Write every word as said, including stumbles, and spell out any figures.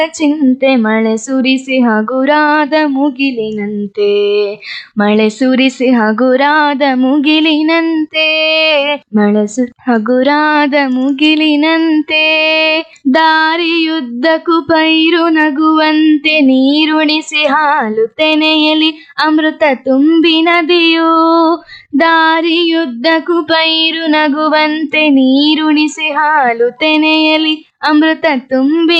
ಚಿಂತೆ ಮಳೆ ಸುರಿಸಿ ಹಗುರಾದ ಮುಗಿಲಿನಂತೆ, ಮಳೆ ಸುರಿಸಿ ಹಗುರಾದ ಮುಗಿಲಿನಂತೆ, ಮಳೆ ಸು ಹಗುರಾದ ಮುಗಿಲಿನಂತೆ. ದಾರಿಯುದ್ದಕ್ಕೂ ಪೈರು ನಗುವಂತೆ, ನೀರುಣಿಸಿ ಹಾಲು ತೆನೆಯಲಿ ಅಮೃತ ತುಂಬಿ ನದಿಯು. ದಾರಿಯುದ್ದಕ್ಕೂ ಪೈರು ನಗುವಂತೆ, ನೀರುಣಿಸಿ ಹಾಲು ತೆನೆಯಲಿ ಅಮೃತ ತುಂಬಿ